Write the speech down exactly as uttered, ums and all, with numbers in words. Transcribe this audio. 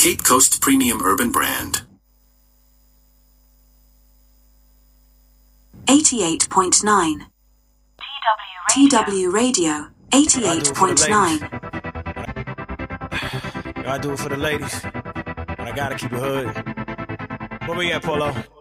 Cape Coast premium urban brand. eighty-eight point nine. T W Radio. eighty-eight point nine. I do it for the ladies. And I gotta keep it hood. Where we at, Polo?